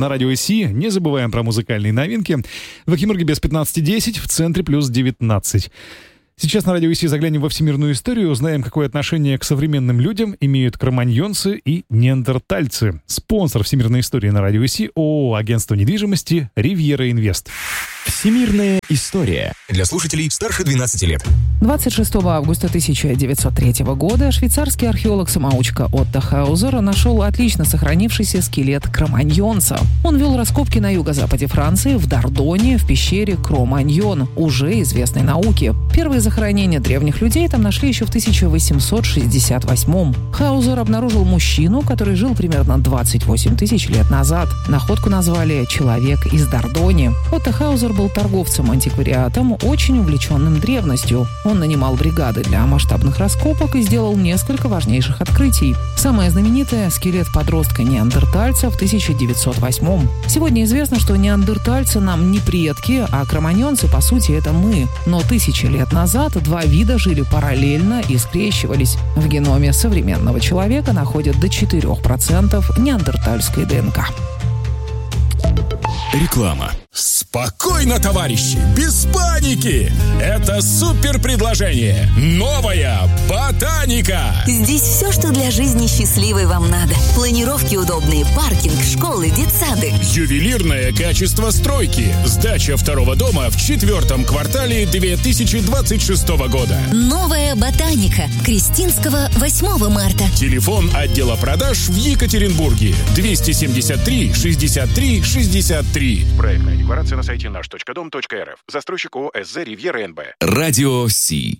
на радио СИ. Не забываем про музыкальные новинки. В Экимурге без 15:10, в центре плюс 19. Сейчас на радио СИ заглянем во всемирную историю, узнаем, какое отношение к современным людям имеют кроманьонцы и неандертальцы. Спонсор всемирной истории на радио СИ — ООО «Агентство недвижимости Ривьера Инвест». Всемирная история для слушателей старше 12 лет. 26 августа 1903 года швейцарский археолог-самоучка Отто Хаузер нашел отлично сохранившийся скелет кроманьонца. Он вел раскопки на юго-западе Франции, в Дордоне, в пещере Кроманьон, уже известной науке. Первые захоронения древних людей там нашли еще в 1868-м. Хаузер обнаружил мужчину, который жил примерно 28 тысяч лет назад. Находку назвали «Человек из Дордони». Отто Хаузер был торговцем-антиквариатом, очень увлеченным древностью. Он нанимал бригады для масштабных раскопок и сделал несколько важнейших открытий. Самое знаменитое – скелет подростка-неандертальца в 1908-м. Сегодня известно, что неандертальцы нам не предки, а кроманьонцы, по сути, это мы. Но тысячи лет назад два вида жили параллельно и скрещивались. В геноме современного человека находят до 4% неандертальской ДНК. Реклама. Спокойно, товарищи, без паники! Это супер предложение! Новая ботаника! Здесь все, что для жизни счастливой вам надо. Планировки удобные, паркинг, школы, детсады. Ювелирное качество стройки. Сдача второго дома в 4-м квартале 2026 года. Новая ботаника. Крестинского, 8 марта. Телефон отдела продаж в Екатеринбурге. 273 63 63. Проектная декларация на сайте наш.дом.рф. Застройщик ООО «СЗ Ривьера НБ». Радио Си.